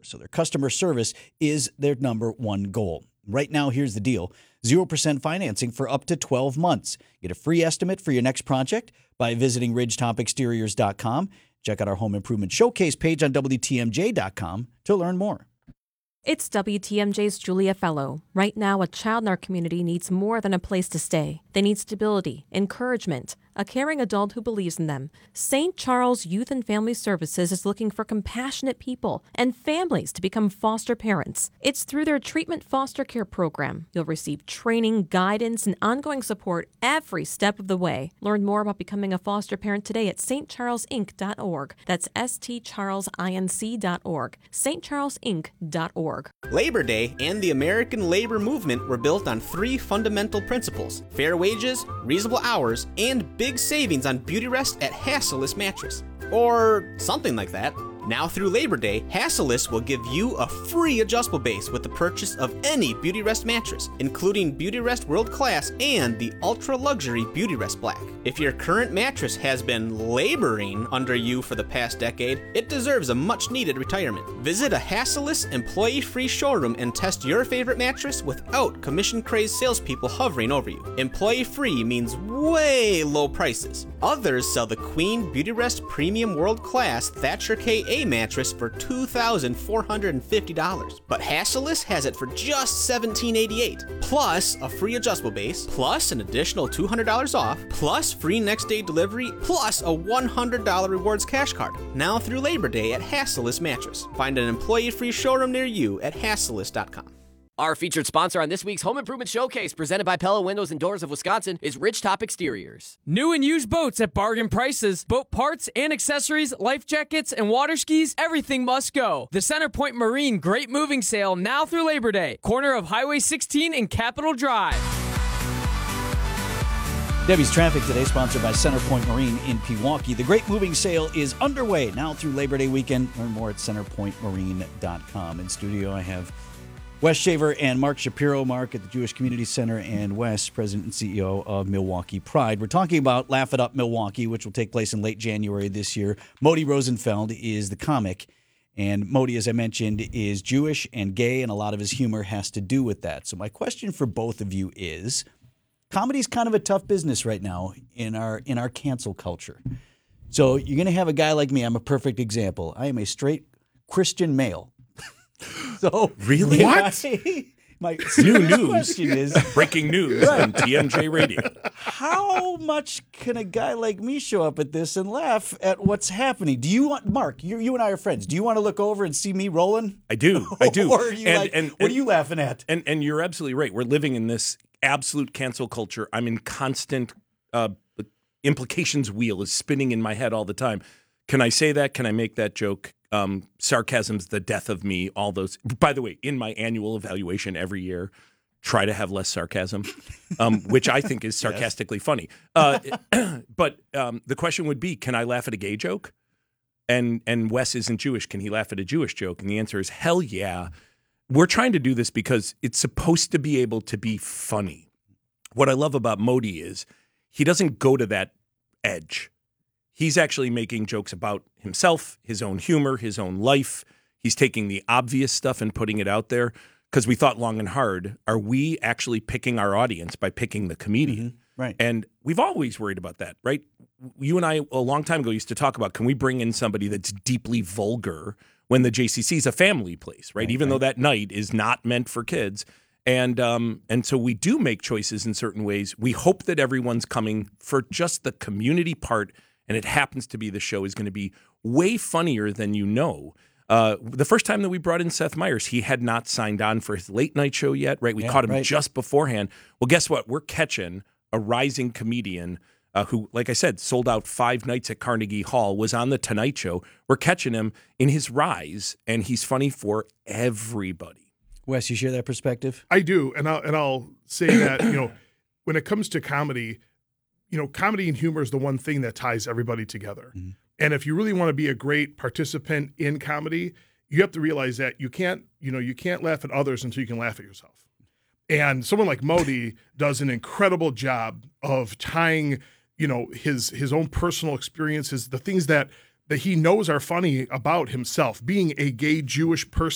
So their customer service is their number one goal. Right now, here's the deal. 0% financing for up to 12 months. Get a free estimate for your next project by visiting ridgetopexteriors.com. Check out our home improvement showcase page on WTMJ.com to learn more. It's WTMJ's Julia Fellow. Right now, a child in our community needs more than a place to stay. They need stability, encouragement, a caring adult who believes in them. St. Charles Youth and Family Services is looking for compassionate people and families to become foster parents. It's through their treatment foster care program. You'll receive training, guidance, and ongoing support every step of the way. Learn more about becoming a foster parent today at stcharlesinc.org. That's stcharlesinc.org. stcharlesinc.org. Labor Day and the American labor movement were built on three fundamental principles: fair wages, reasonable hours, and big savings on Beautyrest at Hassellus Mattress. Or something like that. Now through Labor Day, Hassellus will give you a free adjustable base with the purchase of any Beautyrest mattress, including Beautyrest World Class and the ultra-luxury Beautyrest Black. If your current mattress has been laboring under you for the past decade, it deserves a much-needed retirement. Visit a Hassellus employee-free showroom and test your favorite mattress without commission-crazed salespeople hovering over you. Employee-free means way low prices. Others sell the Queen Beautyrest Premium World Class Thatcher KA mattress for $2,450, but Hassellus has it for just $1,788, plus a free adjustable base, plus an additional $200 off, plus free next day delivery, plus a $100 rewards cash card. Now through Labor Day at Hassellus Mattress. Find an employee-free showroom near you at hassellus.com. Our featured sponsor on this week's Home Improvement Showcase, presented by Pella Windows and Doors of Wisconsin, is Ridgetop Exteriors. New and used boats at bargain prices. Boat parts and accessories, life jackets, and water skis, everything must go. The Centerpoint Marine Great Moving Sale now through Labor Day. Corner of Highway 16 and Capitol Drive. Debbie's Traffic today, sponsored by Centerpoint Marine in Pewaukee. The Great Moving Sale is underway now through Labor Day weekend. Learn more at centerpointmarine.com. In studio, I have Wes Shaver and Mark Shapiro. Mark at the Jewish Community Center, and Wes, President and CEO of Milwaukee Pride. We're talking about Laugh It Up Milwaukee, which will take place in late January this year. Modi Rosenfeld is the comic, and Modi, as I mentioned, is Jewish and gay, and a lot of his humor has to do with that. So my question for both of you is, comedy's kind of a tough business right now in our cancel culture. So you're going to have a guy like me. I'm a perfect example. I am a straight Christian male. So really? What? My new news question is breaking news on TMJ Radio. How much can a guy like me show up at this and laugh at what's happening? Do you want, Mark? You and I are friends. Do you want to look over and see me rolling? I do. Or are you what are you laughing at? And you're absolutely right. We're living in this absolute cancel culture. I'm in constant implications wheel is spinning in my head all the time. Can I say that? Can I make that joke? Sarcasm's the death of me. All those. By the way, in my annual evaluation every year, try to have less sarcasm, which I think is sarcastically funny. But the question would be, can I laugh at a gay joke? And Wes isn't Jewish. Can he laugh at a Jewish joke? And the answer is hell yeah. We're trying to do this because it's supposed to be able to be funny. What I love about Modi is he doesn't go to that edge. He's actually making jokes about himself, his own humor, his own life. He's taking the obvious stuff and putting it out there because we thought long and hard, are we actually picking our audience by picking the comedian? Mm-hmm. Right. And we've always worried about that, right? You and I, a long time ago, used to talk about, can we bring in somebody that's deeply vulgar when the JCC is a family place, right? Even though that night is not meant for kids. And so we do make choices in certain ways. We hope that everyone's coming for just the community part, and it happens to be the show is going to be way funnier than you know. The first time that we brought in Seth Meyers, he had not signed on for his late night show yet, right? We caught him just beforehand. Well, guess what? We're catching a rising comedian who, like I said, sold out 5 nights at Carnegie Hall, was on The Tonight Show. We're catching him in his rise, and he's funny for everybody. Wes, you share that perspective? I do, and I'll say that when it comes to comedy, comedy and humor is the one thing that ties everybody together. Mm-hmm. And if you really want to be a great participant in comedy, you have to realize that you can't laugh at others until you can laugh at yourself. And someone like Modi does an incredible job of tying, his own personal experiences, the things that he knows are funny about himself, being a gay Jewish person.